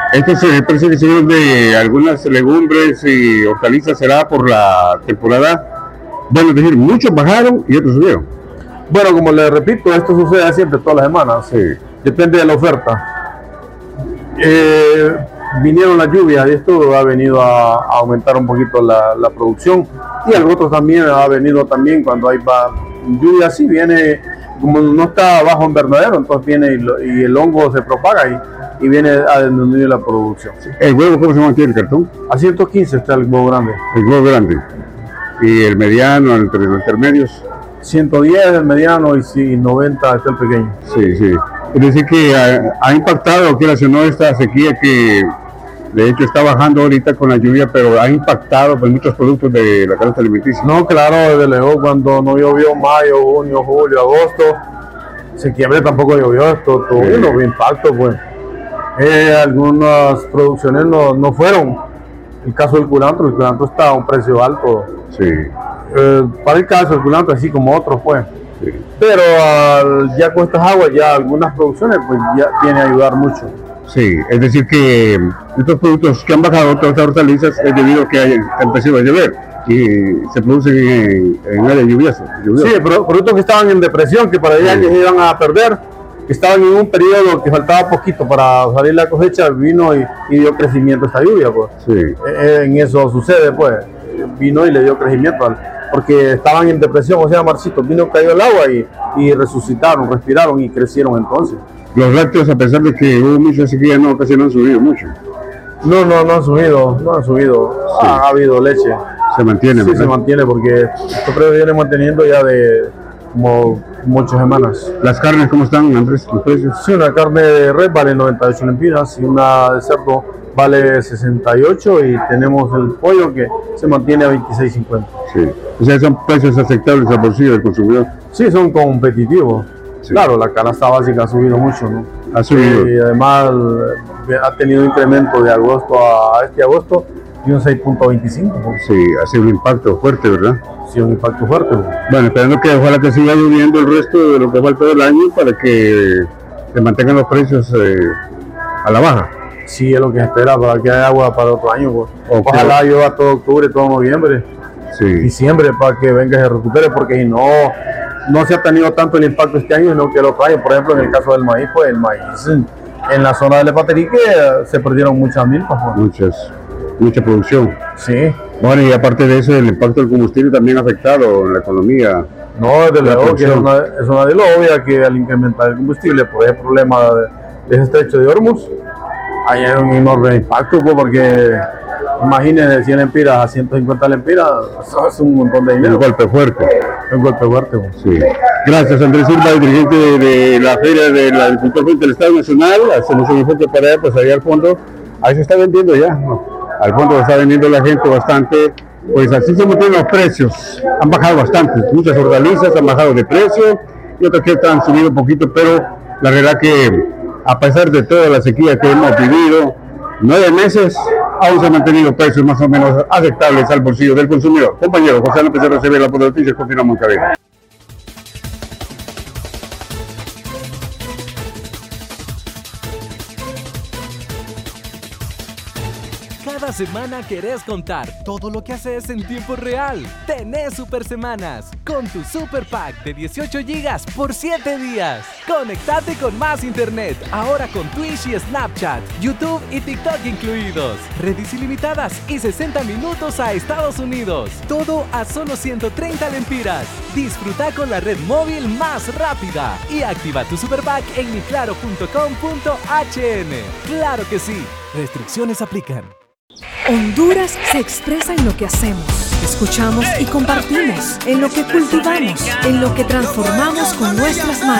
Estos precios que subieron de algunas legumbres y hortalizas será por la temporada. Bueno, es decir, muchos bajaron y otros subieron. Bueno, como les repito, esto sucede siempre todas las semanas. Sí. Depende de la oferta. Vinieron las lluvias y esto ha venido a aumentar un poquito la producción. Y algo otro también ha venido también cuando hay lluvia, sí viene, como no está bajo invernadero, entonces viene y el hongo se propaga y viene a disminuir la producción. ¿El huevo cómo se mantiene el cartón? A 115 está el huevo grande. El huevo grande. ¿Y el mediano, entre los intermedios? 110 el mediano y 90 está el pequeño. Sí, sí. Es decir que ha impactado, que no esta sequía que de hecho está bajando ahorita con la lluvia, pero ha impactado pues, muchos productos de la canasta alimenticia. No, claro, desde luego cuando no llovió mayo, junio, julio, agosto, septiembre tampoco llovió, esto tuvo un impacto, pues. Algunas producciones no fueron. El caso del culantro está a un precio alto. Sí. Para el caso del culantro, así como otros, pues. Sí. Pero ya con estas aguas, ya algunas producciones, pues ya viene a ayudar mucho. Sí, es decir que estos productos que han bajado, todas estas hortalizas, es debido a que ha empezado a llover y se producen en áreas lluviosas. Sí, productos que estaban en depresión, que para allá que se iban a perder, que estaban en un periodo que faltaba poquito para salir la cosecha, vino y dio crecimiento a esta lluvia, pues. Sí. En eso sucede, pues, vino y le dio crecimiento, porque estaban en depresión, o sea, Marcito, vino, cayó el agua y resucitaron, respiraron y crecieron entonces. Los lácteos, a pesar de que hubo mucha sequía, casi no han subido mucho. No han subido. Sí. Ha habido leche. Se mantiene, sí, ¿verdad? Se mantiene porque estos precios vienen manteniendo ya de como muchas semanas. ¿Las carnes cómo están, Andrés, los precios? Sí, una carne de res vale 98 lempiras y una de cerdo vale 68 y tenemos el pollo que se mantiene a 26.50. Sí, o sea, son precios aceptables al bolsillo del consumidor. Sí, son competitivos. Sí. Claro, la canasta básica ha subido mucho, ¿no? Ha subido. Y además ha tenido un incremento de agosto a este agosto de un 6.25. Sí, ha sido un impacto fuerte, ¿verdad? Sí, un impacto fuerte. Bueno, esperando que ojalá que siga lloviendo el resto de lo que falta del año para que se mantengan los precios a la baja. Sí, es lo que se espera para que haya agua para otro año. Pues. Ojalá llueva todo octubre, todo noviembre, diciembre, para que venga y se recupere, porque si no se ha tenido tanto el impacto este año, sino que el otro año. Por ejemplo, en el caso del maíz, pues el maíz en la zona del Lepatérique se perdieron muchas milpas. Pues. Mucha producción. Sí. Bueno, y aparte de eso, el impacto del combustible también ha afectado en la economía. No, desde luego que es una de lo obvia que al incrementar el combustible, por el problema de ese estrecho de Hormuz, hay un enorme impacto, pues, porque imagínense 100 lempiras a 150 lempiras, eso es un montón de dinero. Un golpe fuerte. Un golpe fuerte. Pues. Sí. Gracias, Andrés Silva, dirigente de la Feria del Agricultor frente al Estado Nacional. Hacemos un enfoque para allá, pues allá al fondo. Ahí se está vendiendo ya, ¿no? Al fondo se está vendiendo la gente bastante. Pues así se mantienen los precios. Han bajado bastante. Muchas hortalizas han bajado de precio y otras que han subido un poquito, pero la verdad que a pesar de toda la sequía que hemos vivido, 9 meses, aún se han mantenido precios más o menos aceptables al bolsillo del consumidor. Compañero, José López de recibir la Noticias, continuamos en cadena. Cada semana querés contar todo lo que haces en tiempo real. Tenés Super Semanas con tu Super Pack de 18 GB por 7 días. Conectate con más internet, ahora con Twitch y Snapchat, YouTube y TikTok incluidos. Redes ilimitadas y 60 minutos a Estados Unidos. Todo a solo 130 lempiras. Disfruta con la red móvil más rápida y activa tu Super Pack en miclaro.com.hn. ¡Claro que sí! Restricciones aplican. Honduras se expresa en lo que hacemos, escuchamos y compartimos, en lo que cultivamos, en lo que transformamos con nuestras manos.